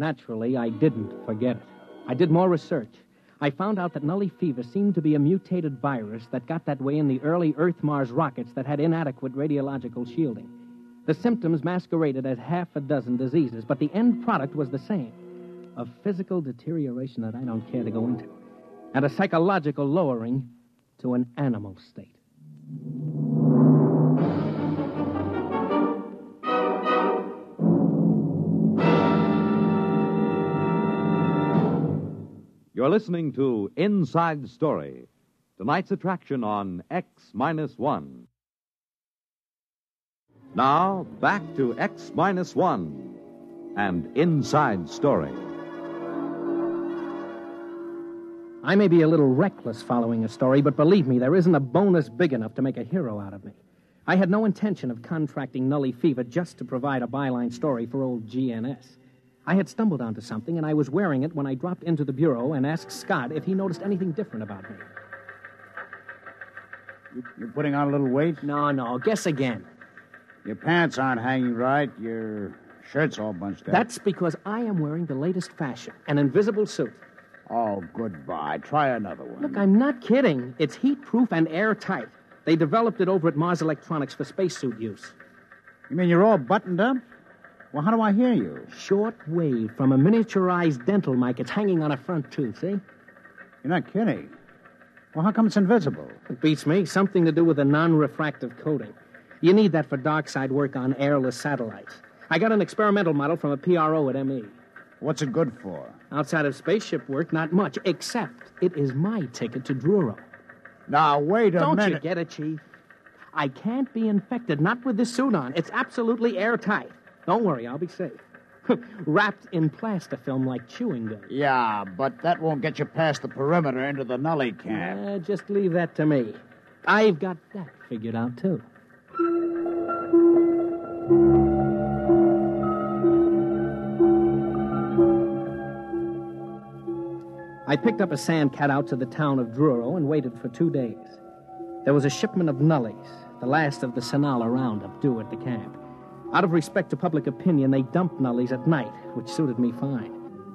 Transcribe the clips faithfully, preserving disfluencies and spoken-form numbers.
Naturally, I didn't forget it. I did more research. I found out that Nully fever seemed to be a mutated virus that got that way in the early Earth-Mars rockets that had inadequate radiological shielding. The symptoms masqueraded as half a dozen diseases, but the end product was the same. A physical deterioration that I don't care to go into, and a psychological lowering to an animal state. You're listening to Inside Story, tonight's attraction on X Minus One. Now, back to X Minus One and Inside Story. I may be a little reckless following a story, but believe me, there isn't a bonus big enough to make a hero out of me. I had no intention of contracting Nully fever just to provide a byline story for old G N S. I had stumbled onto something, and I was wearing it when I dropped into the bureau and asked Scott if he noticed anything different about me. You, you're putting on a little weight? No, no, guess again. Your pants aren't hanging right. Your shirt's all bunched up. That's because I am wearing the latest fashion, an invisible suit. Oh, goodbye. Try another one. Look, I'm not kidding. It's heat-proof and airtight. They developed it over at Mars Electronics for spacesuit use. You mean you're all buttoned up? Well, how do I hear you? Short wave from a miniaturized dental mic. It's hanging on a front tooth, see? You're not kidding. Well, how come it's invisible? It beats me. Something to do with a non-refractive coating. You need that for dark side work on airless satellites. I got an experimental model from a P R O at M E. What's it good for? Outside of spaceship work, not much, except it is my ticket to Druro. Now, wait a Don't minute. Don't you get it, Chief? I can't be infected, not with this suit on. It's absolutely airtight. Don't worry, I'll be safe. Wrapped in plastifilm like chewing gum. Yeah, but that won't get you past the perimeter into the Nully camp. Uh, just leave that to me. I've got that figured out, too. I picked up a sandcat out to the town of Druro and waited for two days. There was a shipment of Nullies, the last of the Sinala roundup, due at the camp. Out of respect to public opinion, they dumped Nullies at night, which suited me fine.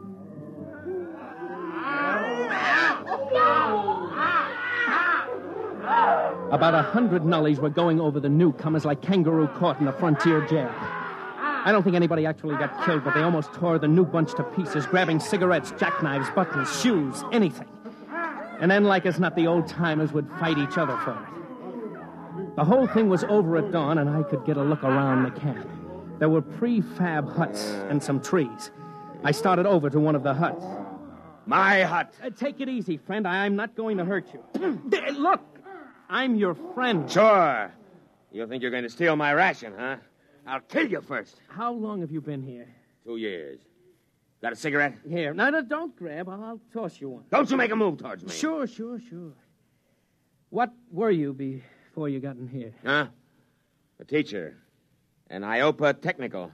About a hundred Nullies were going over the newcomers like kangaroo caught in a frontier jail. I don't think anybody actually got killed, but they almost tore the new bunch to pieces, grabbing cigarettes, jackknives, buttons, shoes, anything. And then, like as not, the old-timers would fight each other for it. The whole thing was over at dawn, and I could get a look around the camp. There were prefab huts and some trees. I started over to one of the huts. My hut. Uh, take it easy, friend. I'm not going to hurt you. Look, I'm your friend. Sure. You think you're going to steal my ration, huh? I'll kill you first. How long have you been here? Two years. Got a cigarette? Here. No, no, don't grab. I'll toss you one. Don't you make a move towards me. Sure, sure, sure. What were you before you got in here? Huh? A teacher. An I O P A technical.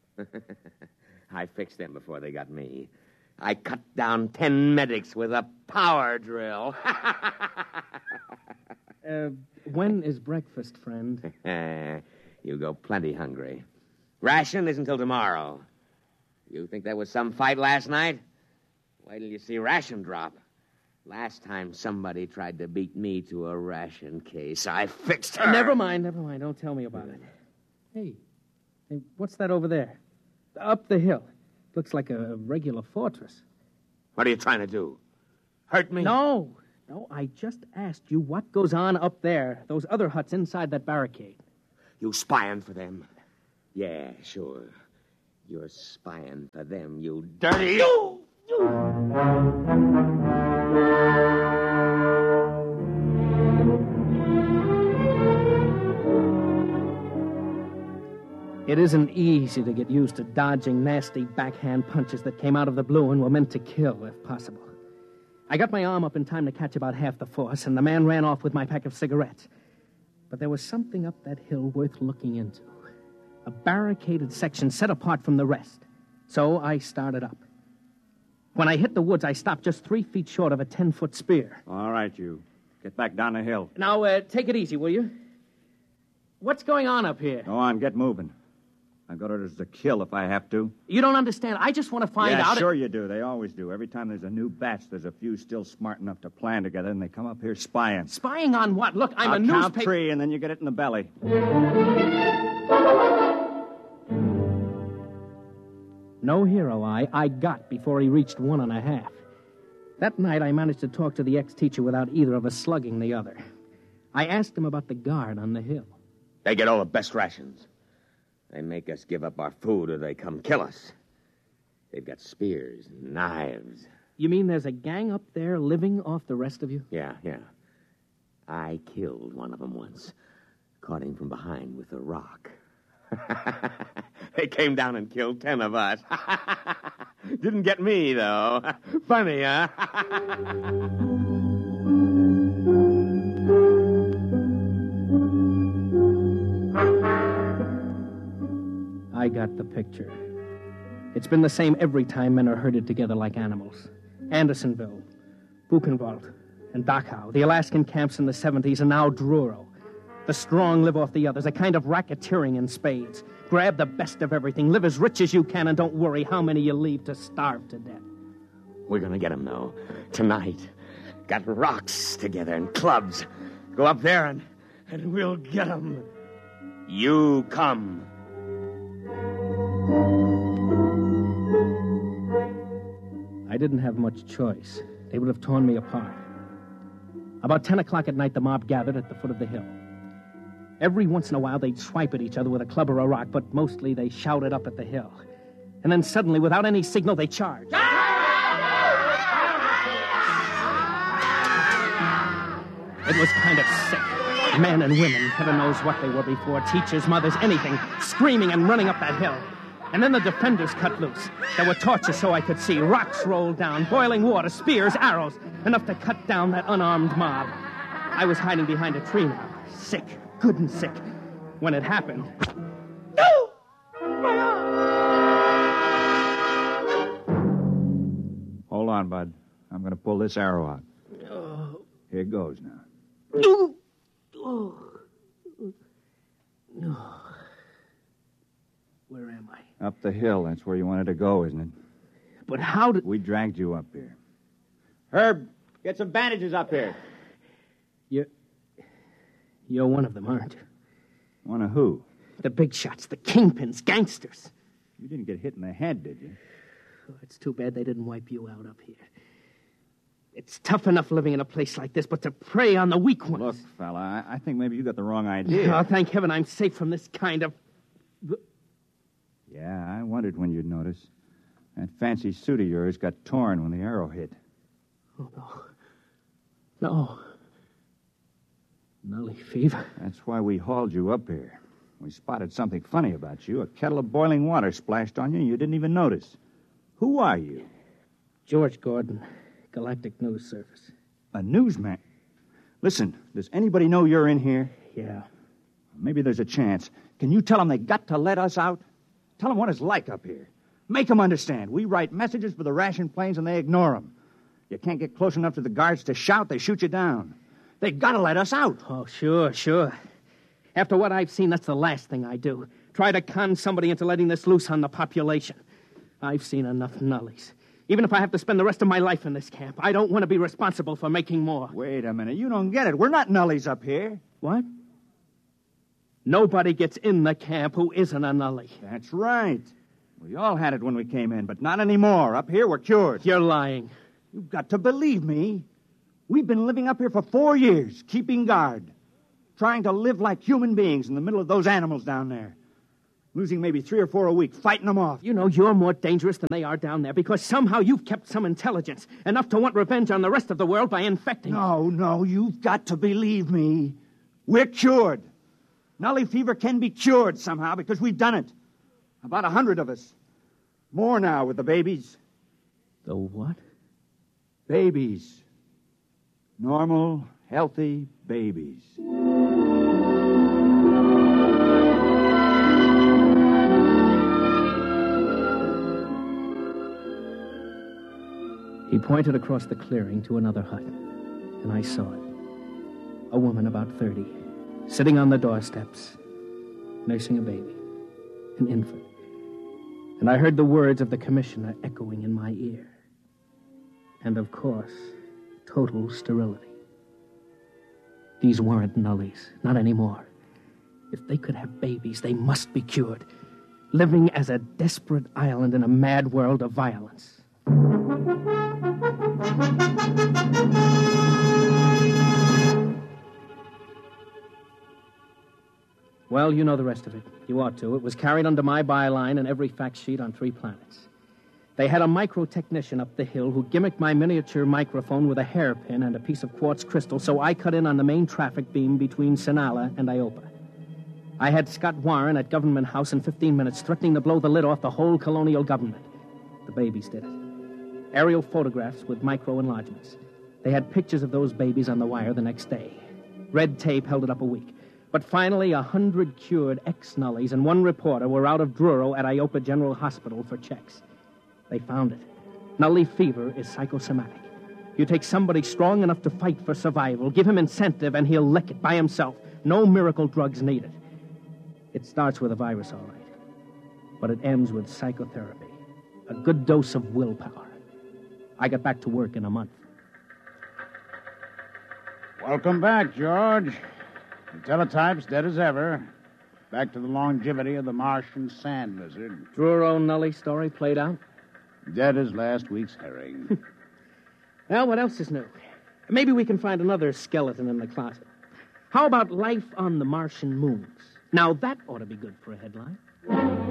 I fixed them before they got me. I cut down ten medics with a power drill. uh, when is breakfast, friend? You'll go plenty hungry. Ration isn't until tomorrow. You think that was some fight last night? Wait till you see ration drop. Last time somebody tried to beat me to a ration case, I fixed her. Never mind, never mind. Don't tell me about it. Hey, hey, what's that over there? Up the hill. Looks like a regular fortress. What are you trying to do? Hurt me? No, no, I just asked you what goes on up there, those other huts inside that barricade. You spying for them? Yeah, sure. You're spying for them, you dirty... You! It isn't easy to get used to dodging nasty backhand punches that came out of the blue and were meant to kill, if possible. I got my arm up in time to catch about half the force, and the man ran off with my pack of cigarettes. But there was something up that hill worth looking into. A barricaded section set apart from the rest. So I started up. When I hit the woods, I stopped just three feet short of a ten-foot spear. All right, you. Get back down the hill. Now, uh, take it easy, will you? What's going on up here? Go on, get moving. I've got orders to kill if I have to. You don't understand. I just want to find yeah, out... sure you do. They always do. Every time there's a new batch, there's a few still smart enough to plan together, and they come up here spying. Spying on what? Look, I'm I'll a count newspaper... three, and then you get it in the belly. No hero I, I got before he reached one and a half. That night, I managed to talk to the ex-teacher without either of us slugging the other. I asked him about the guard on the hill. They get all the best rations. They make us give up our food or they come kill us. They've got spears and knives. You mean there's a gang up there living off the rest of you? Yeah, yeah. I killed one of them once. Caught him from behind with a rock. They came down and killed ten of us. Didn't get me, though. Funny, huh? I got the picture. It's been the same every time men are herded together like animals. Andersonville, Buchenwald, and Dachau, the Alaskan camps in the seventies, and now Druro. The strong live off the others, a kind of racketeering in spades. Grab the best of everything, live as rich as you can, and don't worry how many you leave to starve to death. We're gonna get them, though. Tonight. Got rocks together and clubs. Go up there and, and we'll get them. You come. I didn't have much choice. They would have torn me apart. About ten o'clock at night, the mob gathered at the foot of the hill. Every once in a while, they'd swipe at each other with a club or a rock, but mostly they shouted up at the hill. And then suddenly, without any signal, they charged. It was kind of sick. Men and women, heaven knows what they were before, teachers, mothers, anything, screaming and running up that hill. And then the defenders cut loose. There were torches so I could see, rocks rolled down, boiling water, spears, arrows, enough to cut down that unarmed mob. I was hiding behind a tree now, sick, good and sick. When it happened... No! My arm! Hold on, Bud. I'm going to pull this arrow out. Oh. Here goes now. Oh. Oh. Oh. Where am I? Up the hill. That's where you wanted to go, isn't it? But how did... We dragged you up here. Herb, get some bandages up here. You're... You're one of them, aren't you? One of who? The big shots, the kingpins, gangsters. You didn't get hit in the head, did you? Oh, it's too bad they didn't wipe you out up here. It's tough enough living in a place like this, but to prey on the weak ones... Look, fella, I, I think maybe you got the wrong idea. Oh, thank heaven I'm safe from this kind of... Yeah, I wondered when you'd notice. That fancy suit of yours got torn when the arrow hit. Oh, no. No. Nully fever. That's why we hauled you up here. We spotted something funny about you. A kettle of boiling water splashed on you, and you didn't even notice. Who are you? George Gordon, Galactic News Service. A newsman? Listen, does anybody know you're in here? Yeah. Maybe there's a chance. Can you tell them they got to let us out? Tell them what it's like up here. Make them understand. We write messages for the ration planes, and they ignore them. You can't get close enough to the guards to shout, they shoot you down. They got to let us out. Oh, sure, sure. After what I've seen, that's the last thing I do. Try to con somebody into letting this loose on the population. I've seen enough nullies. Even if I have to spend the rest of my life in this camp, I don't want to be responsible for making more. Wait a minute. You don't get it. We're not nullies up here. What? Nobody gets in the camp who isn't a nully. That's right. We all had it when we came in, but not anymore. Up here, we're cured. You're lying. You've got to believe me. We've been living up here for four years, keeping guard, trying to live like human beings in the middle of those animals down there. Losing maybe three or four a week, fighting them off. You know, you're more dangerous than they are down there because somehow you've kept some intelligence, enough to want revenge on the rest of the world by infecting No, no, you've got to believe me. We're cured. Nully fever can be cured somehow because we've done it. About a hundred of us. More now with the babies. The what? Babies. Normal, healthy babies. He pointed across the clearing to another hut, and I saw it. A woman about thirty, sitting on the doorsteps, nursing a baby. an infant. And I heard the words of the commissioner echoing in my ear. And, of course, total sterility. These weren't nullies, not anymore. If they could have babies, they must be cured, living as a desperate island in a mad world of violence. Well, you know the rest of it. You ought to. It was carried under my byline in every fact sheet on three planets. They had a micro-technician up the hill who gimmicked my miniature microphone with a hairpin and a piece of quartz crystal, so I cut in on the main traffic beam between Sinala and Iopa. I had Scott Warren at Government House in fifteen minutes, threatening to blow the lid off the whole colonial government. The babies did it. Aerial photographs with micro-enlargements. They had pictures of those babies on the wire the next day. Red tape held it up a week. But finally, a hundred cured ex-nullies and one reporter were out of Truro at Iopa General Hospital for checks. They found it. Nully fever is psychosomatic. You take somebody strong enough to fight for survival, give him incentive, and he'll lick it by himself. No miracle drugs needed. It starts with a virus, all right. But it ends with psychotherapy. A good dose of willpower. I got back to work in a month. Welcome back, George. The teletype's dead as ever. Back to the longevity of the Martian sand lizard. Truro Nully story played out? Dead as last week's herring. Well, what else is new? Maybe we can find another skeleton in the closet. How about life on the Martian moons? Now, that ought to be good for a headline.